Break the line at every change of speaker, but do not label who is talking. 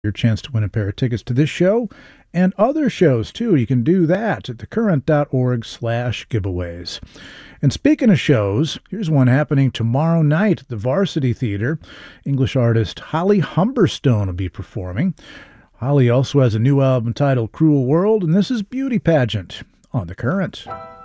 your chance to win a pair of tickets to this show and other shows, too. You can do that at thecurrent.org/giveaways. And speaking of shows, here's one happening tomorrow night at the Varsity Theater. English artist Holly Humberstone will be performing. Holly also has a new album titled Cruel World, and this is Beauty Pageant on The Current.